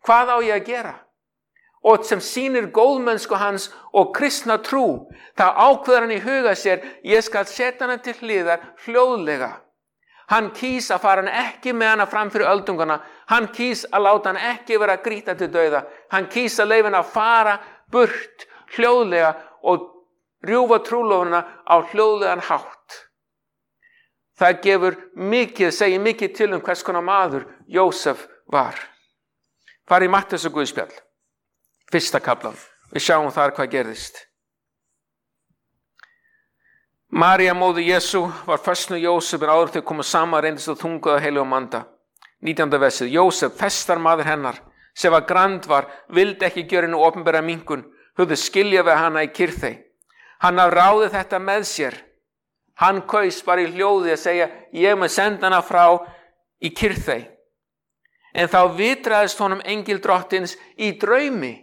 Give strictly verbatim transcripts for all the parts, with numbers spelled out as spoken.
Hvað á ég að gera? Og sem sýnir góðmennsku hans og kristna trú, þá ákveður hann í huga sér, ég skal setja hana til hliðar hljóðlega. Hann kýs að fara hann ekki með hana fram fyrir öldungana, hann kýs að láta hann ekki vera að grýta til dauða, hann kýs að leyfa hann að fara burt hljóðlega og rjúfa trúlofuna á hljóðlegan hátt. Það gefur mikið, segir mikið til um hvers konar maður Jósef var. Fara í Matteus og Guðspjall, fyrsta kaflan. Við sjáum þar hvað gerðist. María móðir Jesú var föst með Jósef en áður þau komu saman reyndist og þunguð af heilugum anda. nítjánda versið. Jósef, festarmaður hennar, sem var grand var, vildi ekki gjöra henni opinbera minnkun, höfðu skilja við hana í kyrþey. Hann hafði ráðið þetta með sér. Hann kaus bara í hljóði að segja, ég mun senda hana frá í kyrþey. En þá vitraðist honum engil drottins í draumi.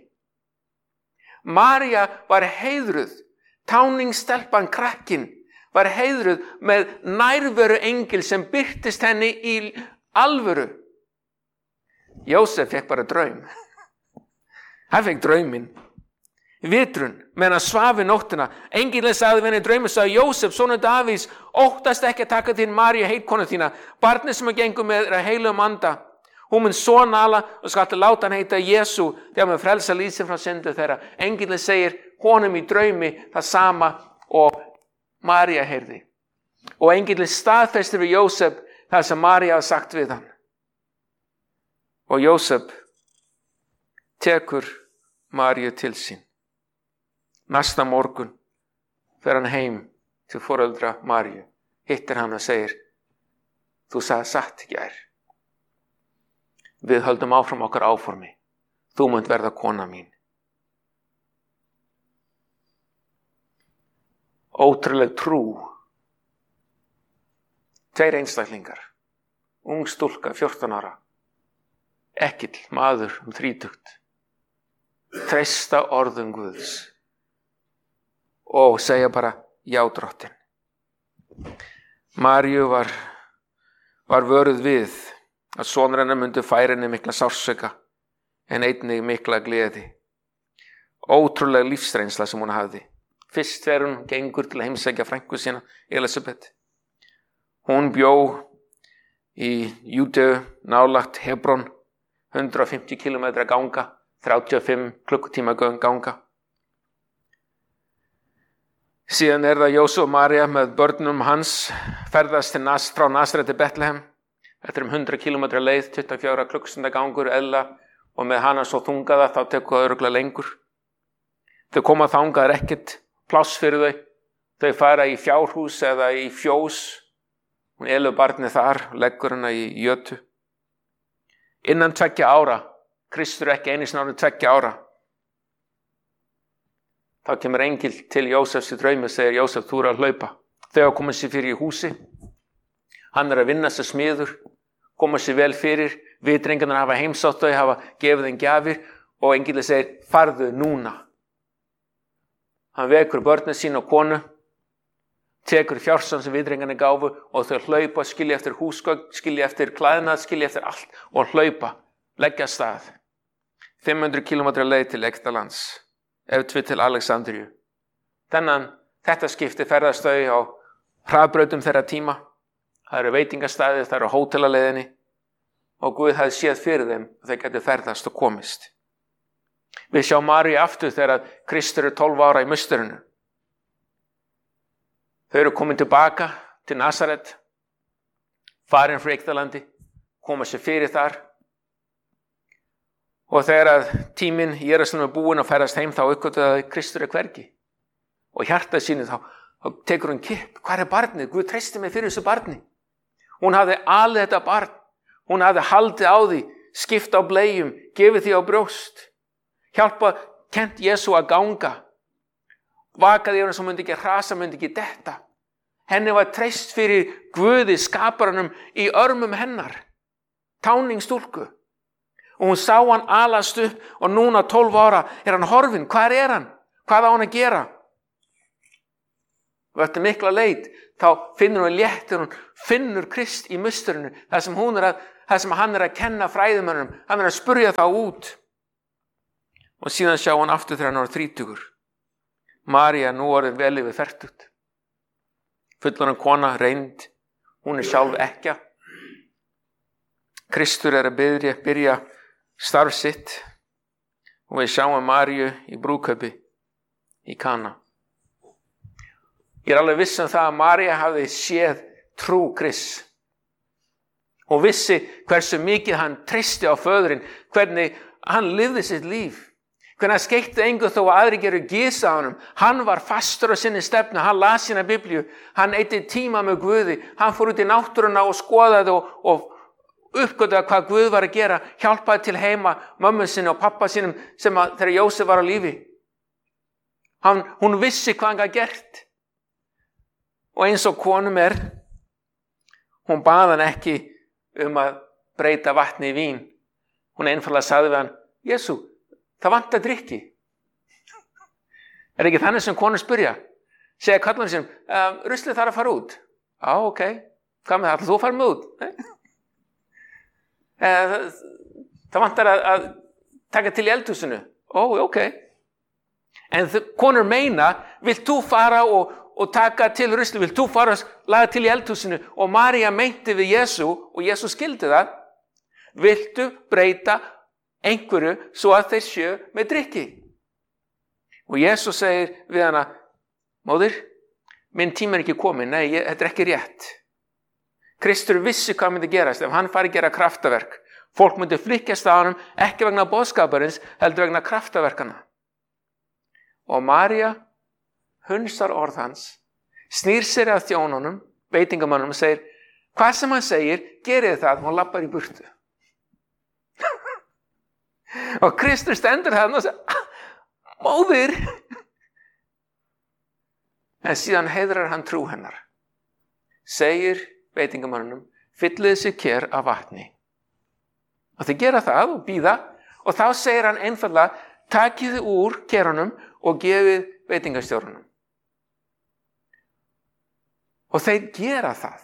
María var heiðruð, táningsstelpan krakkin, var heiðruð með nærveru engil sem birtist henni í alvöru. Jósef fekk bara draum. Hann fekk drauminn. Vitrun, meðan hann svaf í nóttina. Engillinn sagði við henni í draumi, sagði Jósef, sonur Davís, óttast ekki að taka þín Maríu heitkonu þína, barnið sem að gengur með er heilugum anda. Hún mun son ala og skal láta hann heita Jesú þegar hann frelsa lífsinn frá syndu þeirra. Engillinn segir honum í draumi það sama og María heyrði. Og engillinn staðfestir við Jósef það sem María hafði sagt við hann. Og Jósef tekur Maríu til sín. Næsta morgun fer hann heim til foreldra Maríu, hittir hann og segir, þú sagði satt í gær. Við höldum áfram okkar áformi. Þú munt verða kona mín. Ótrúleg trú. Tveir einstaklingar. Ung stúlka, fjórtán ára. Ekkill, maður um þrítugt. Treysta orðum Guðs. Og segja bara, já drottin. Maríu var, var vöruð við að sonur hennar myndi færa henni mikla sársauka en einnig mikla gleði. Ótrúlega lífsreynsla sem hún hafði. Fyrst þegar hún gengur til að heimsækja frænku sína, Elisabeth. Hún bjó í Júdeu, nálægt Hebron, hundrað og fimmtíu kílómetra ganga, þrjátíu og fimm klukkutíma ganga. Síðan er það Jósef og María með börnum hans, ferðast til Nas, frá Nasaret til Betlehem. Þetta er um hundrað kílómetra leið, tuttugu og fjögurra klukkustunda gangur, eðla, og með hana svo þungaða, þá tekur það örugglega lengur. Þau koma þangað er ekkert pláss fyrir þau. Þau fara í fjárhús eða í fjós. Hún elur barnið þar, leggur hana í jötu. Innan tveggja ára, Kristur ekki einu sinni árið tveggja ára. Þá kemur engil til Jósefs í draumi og segir, Jósef, þú er að hlaupa. Þau hafa komið sér fyrir í húsi. Hann er að vinna sér smiður, koma sér vel fyrir, vitringarnir hafa heimsótt þau, hafa gefið þeim gjafir og engillinn segir, farðu núna. Hann vekur börnin sín og konu, tekur fjársan sem vitringarnir gáfu og þau hlaupa, skilja eftir húsgögn, skilja eftir klæðnað, skilja eftir allt og hlaupa, leggja af stað. fimm hundruð kílómetra leið til Egyptalands, ef tvö til Alexandríu. Þennan, þetta skipti ferðast þau á hraðbrautum þeirra tíma. Það eru veitingastæðir, það eru hótelaleiðinni og Guð hafði séð fyrir þeim að þeir gætu ferðast og komist. Við sjá Maríu aftur þegar Kristur er tólf ára í musturinu. Þau eru komin tilbaka til Nasaret, farin frá Egyptalandi, koma sér fyrir þar. Og þegar að tíminn í Jerúsalem er búinn að ferðast heim, þá uppgötvaði að Kristur er hvergi. Og hjartað sínu þá, þá tekur hún kipp. Hvar er barnið? Guð treysti mig fyrir þessu barni. Hún hafði alið þetta barn. Hún hafði haldið á því, skipt á bleium, gefið því á brjóst. Hjálpa, kent Jesú að ganga. Vakaði hann sem myndi ekki hrasa, myndi ekki detta. Henni var treyst fyrir Guði skaparanum í örmum hennar. Táningsstúlku. Og hún sá hann alast upp og núna tólf ára er hann horfinn. Hvar er hann? Hvað á hann að gera? Og eftir mikla leit, þá finnur hún léttur, hún finnur Krist í musturinu, þar sem hún er að, það sem hann er að kenna fræðimönnum, hann er að spurja þá út. Og síðan sjá hann aftur þegar hann var þrítugur. María nú orðin vel yfir fertugt. Fullorðin kona, reynd, hún er sjálf ekkja. Kristur er að byrja, byrja starf sitt og við sjáum Maríu í brúðkaupi í Kana. Ég er alveg viss um það að María hafði séð trú Krists. Hún vissi hversu mikið hann treysti á föðurinn, hvernig hann lifði sitt líf. Hvernig hann skeytti engu þó að aðri geru gys á honum. Hann var fastur á sinni stefnu, hann las sína Biblíu, hann eyddi tíma með Guði, hann fór út í náttúruna og skoðaði og, og uppgötaði hvað Guð var að gera, hjálpaði til heima mömmu sinni og pappa sínum sem að, þegar Jósef var á lífi. Hann, hún vissi hvað hann gat gert. Og eins og konum er, hún bað hann ekki um að breyta vatni í vín. Hún einfaldlega sagði við hann, Jesú, það vantar drykki. Er ekki þannig sem konur spyrja? Segja kallarinn sínum, um, ruslið þarf að fara út. Já, ok. Hvað með það? Ætlar þú að fara með út? það, það vantar að, að taka til í eldhúsinu. Ó, ok. En konur meina, vilt þú fara og, og taka til ruslið? Vilt þú fara og laga til í eldhúsinu? Og María meinti við Jesú, og Jesú skildi það, viltu breyta einhverju svo að þeir sjö með drykki? Og Jesú segir við hana, móðir, minn tíma er ekki kominn, nei, ég, þetta er ekki rétt. Kristur vissi hvað myndi gerast ef hann fari að gera kraftaverk. Fólk myndi flykkjast á honum, ekki vegna boðskaparins, heldur vegna kraftaverkana. Og María hunsar orð hans, snýr sér að þjónunum, veitingamönnum og segir, hvað sem hann segir, gerið það, hún lappar í burtu. Og Kristur stendur þarna og segir, móðir. En síðan heiðrar hann trú hennar. Segir veitingamönnum, fyllið sér ker af vatni. Og þeir gera það og bíða og þá segir hann einfaldlega, takið þið úr kerunum og gefið veitingastjórunum. Og þeir gera það.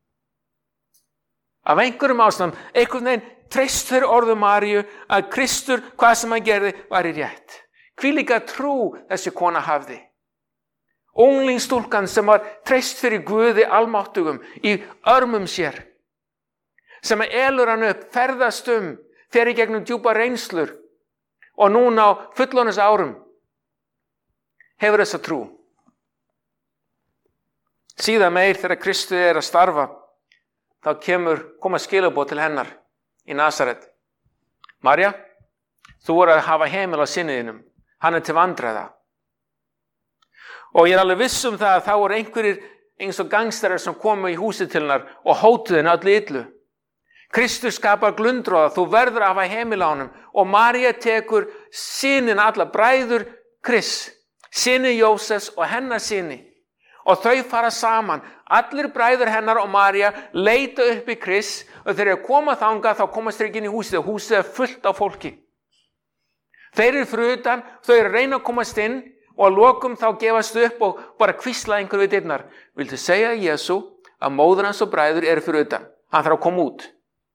Af einhverjum ástæðum, einhvern veginn treyst þeir orðu Maríu að Kristur, hvað sem hann gerði, var í rétt. Hvílíka trú þessi kona hafði. Unglingstúlkan sem var treyst fyrir Guði almáttugum í örmum sér. Sem elur hann upp, ferðast um, fer í gegnum djúpa reynslur og núna á fullorðins árum hefur þessa trú. Síðan meir þegar Kristur er að starfa, þá kemur, koma skilaboð til hennar í Nasaret. María, þú voru að hafa heimil á sinniðinum. Hann er til vandræða. Og ég er alveg viss um það að þá voru einhverjir eins og gangsterar sem komu í húsið til hennar og hótuðu henni öllu illu. Kristur skapar glundroða, þú verður að hafa heimil á honum. Og María tekur synin alla, bræður Kris, syni Jósefs og hennar syni. Og þau fara saman, allir bræður hennar og María leita upp í Kris og þegar þeir koma þangað þá komast þeir ekki inn í húsið og húsið er fullt af fólki. Þeir eru fyrir utan, þau eru að reyna að komast inn og að lokum þá gefast upp og bara hvísla einhver við dyrnar. Viltu segja Jesú að móður hans og bræður eru fyrir utan? Hann þarf að koma út.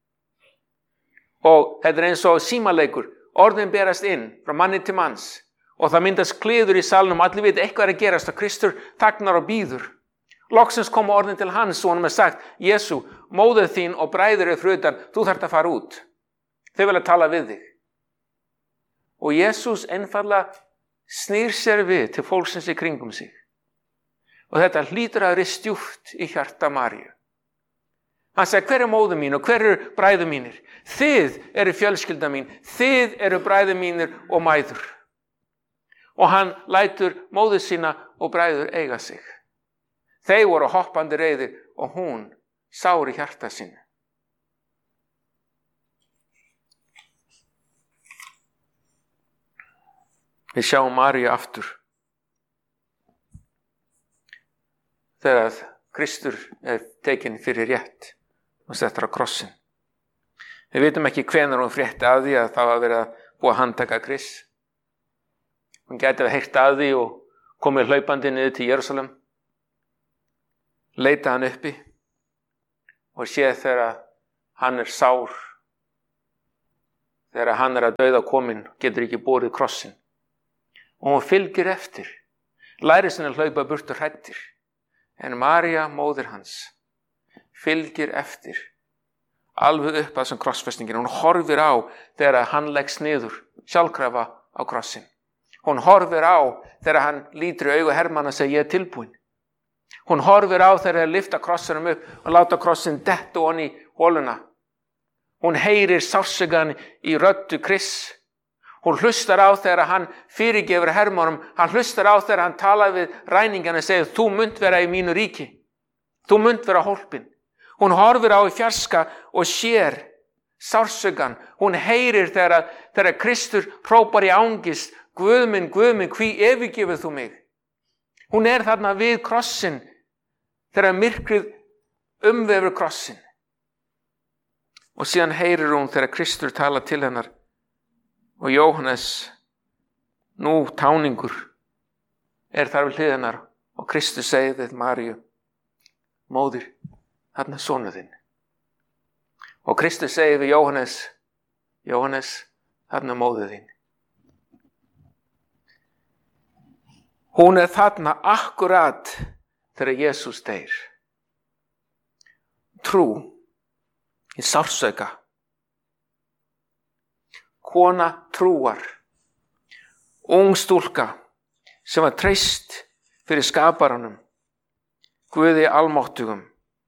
Og þetta er eins og símaleikur, orðin berast inn frá manni til manns. Og það myndast kliður í salnum, allir veit eitthvað er að gerast og Kristur þagnar og bíður. Loksins koma orðin til hans og hann er sagt, Jesú, móður þín og bræður eru fyrir utan, þú þarft að fara út. Þau vilja tala við þig. Og Jesús einfaldlega snýr sér við til fólksins í kringum sig. Og þetta hlýtur að rist djúpt í hjarta Maríu. Hann sagði, hver er móður mín og hver eru bræður mínir? Þið eru fjölskylda mín, þið eru bræður mínir og mæður. Og hann lætur móður sína og bræður eiga sig. Þeir voru hoppandi reiðir og hún sár í hjarta sínu. Við sjáum Maríu aftur. Þegar Kristur er tekinn fyrir rétt og settur á krossin. Við vitum ekki hvenær hún frétti af því að það var verið að búa að handtaka Kris. Hún gæti að heyrt að því og komið hlaupandi niður til Jerúsalem. Leita hann uppi og séð þegar hann er sár. Þegar hann er að dauða kominn, getur ekki borið krossin. Og hún fylgir eftir. Lærisveinar hlaupa burtu hræddir. En María, móðir hans, fylgir eftir. Alveg upp að þessum krossfestingin. Hún horfir á þegar hann leggst niður, sjálfkrafa á krossin. Hún horfir á þegar hann lítur í augu hermanna og segir, ég er tilbúin. Hún horfir á þegar þeir lyfta krossinum upp og láta krossin detta ofan í holuna. Hún heyrir sársaukann í röddu Krists. Hún hlustar á þegar hann fyrirgefur hermannum. Hann hlustar á þegar hann talar við ræningana og segir, þú munt vera í mínu ríki. Þú munt vera hólpin. Hún horfir á í fjarska og sér sársaukann. Hún heyrir þegar, þegar Kristur hrópar í angist, Guð minn, Guð minn, hví yfirgefur þú mig? Hún er þarna við krossin þegar myrkrið umvefur krossin. Og síðan heyrir hún þegar Kristur talar til hennar og Jóhannes, nú táningur, er þar við hlið hennar og Kristur segir við Maríu, móðir, þarna er sonur þinn. Og Kristur segir við Jóhannes, Jóhannes, þarna er móðir þín. Hún er þarna akkurat þegar Jesús deyr. Trú í sársauka. Kona trúar. Ung stúlka sem var treyst fyrir skaparanum, Guði almáttugum.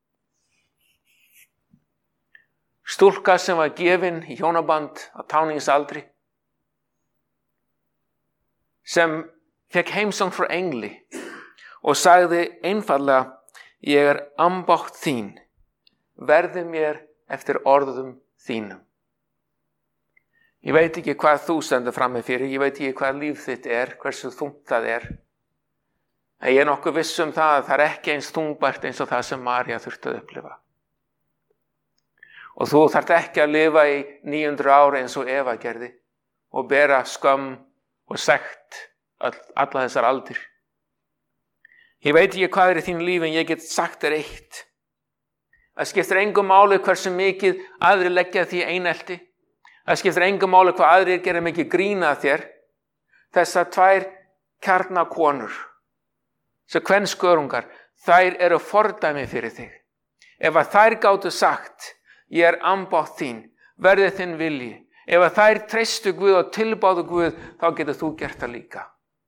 Stúlka sem var gefin í hjónaband á táningsaldri, sem fekk heimsókn frá engli og sagði einfaldlega, ég er ambátt þín, verði mér eftir orðum þínum. Ég veit ekki hvað þú stendur frammi fyrir, ég veit ekki hvað líf þitt er, hversu þungt það er. En ég er nokkuð viss um það að það er ekki eins þungbært eins og það sem María þurfti að upplifa. Og þú þarft ekki að lifa í níu hundruð ára eins og Eva gerði og bera skömm og sekt all, alla þessar aldir. Ég veit ekki hvað er í þín líf en ég get sagt þér eitt. Það skiptir engu máli hversu mikið aðrir leggja því einelti. Það skiptir engu máli hvað aðrir gera mikið grína að þér. Þessar tvær kjarnakonur, sem kvenskörungar, þær eru fordæmi fyrir þig. Ef að þær gátu sagt, ég er ambátt þín, verði þinn vilji. Ef að þær treystu Guð og tilbáðu Guð, þá getur þú gert það líka.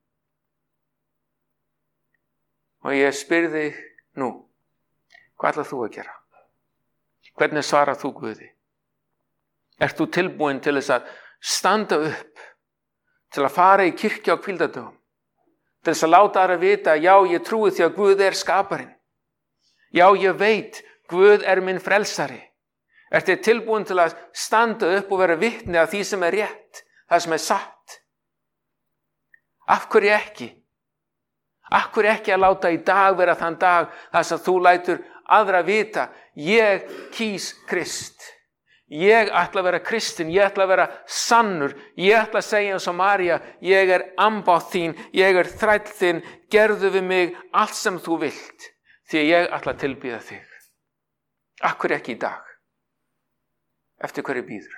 Og ég spyr þig nú, hvað ætlar þú að gera? Hvernig svarar þú Guði? Ert þú tilbúin til þess að standa upp, til að fara í kirkju á hvíldardögum, til þess að láta aðra vita, já, ég trúi því að Guð er skaparinn. Já, ég veit, Guð er minn frelsari. Ert þið tilbúin til að standa upp og vera vitni af því sem er rétt, það sem er satt? Af hverju ekki? Af hverju ekki að láta í dag vera þann dag þar sem þú lætur aðra vita, ég kýs Krist. Ég ætla að vera kristin, ég ætla að vera sannur, ég ætla að segja eins og María, ég er ambátt þín, ég er þræll þinn, gerðu við mig allt sem þú vilt, því ég ætla að tilbýða þig. Af hverju ekki í dag? Eftir hverju býður?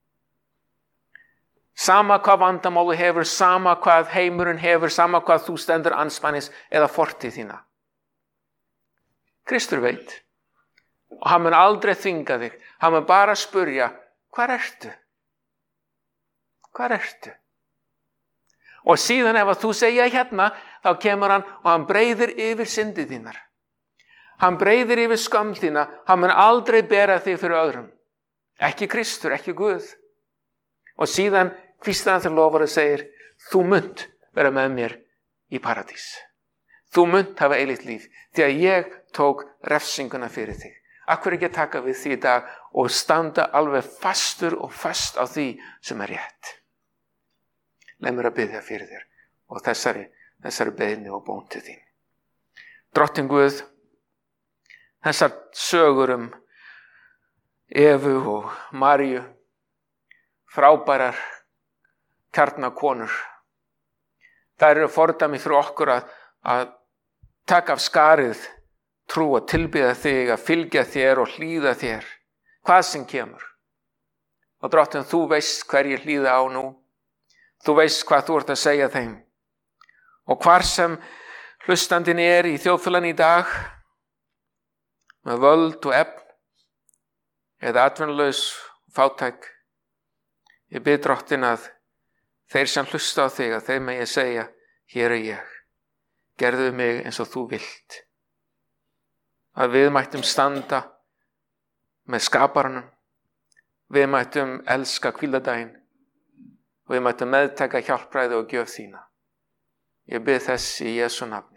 Sama hvað vandamálu hefur, sama hvað heimurinn hefur, sama hvað þú stendur andspænis eða fortíð þína. Kristur veit. Og hann mun aldrei þvinga þig. Hann mun bara spurja, hvar ertu? Hvar ertu? Og síðan ef að þú segja hérna, þá kemur hann og hann breiðir yfir syndið þínar. Hann breiðir yfir skömm þína. Hann mun aldrei bera þig fyrir öðrum. Ekki Kristur, ekki Guð. Og síðan hvíslar hann til lofar og segir, þú munt vera með mér í paradís. Þú munt hafa eilíft líf, því að ég tók refsinguna fyrir þig. Akkur ekki taka við því í dag og standa alveg fastur og fast á því sem er rétt. Leið mér að biðja fyrir þér og þessari, þessari beiðni og bón til þín. Drottinn Guð, þessar sögur um Evu og Maríu, frábærar kjarnakonur. Það eru fordæmi fyrir okkur að, að taka af skarið, trú að tilbiðja þig, að fylgja þér og hlýða þér. hvað sem kemur. Og Drottinn, þú veist hver ég hlýða á nú. Þú veist hvað þú ert að segja þeim. Og hvar sem hlustandinn er í þjóðfélaginu í dag, með völd og efn, eða atvinnulaus fátæk, ég bið Drottinn að þeir sem hlusta á þig, að þeim megi segja, hér er ég, gerðu mig eins og þú vilt. Að við mættum standa með skaparanum, við mættum elska hvíldardaginn, og við mættum meðtaka hjálpræði og gjöf þína. Ég bið þess í Jesú nafni.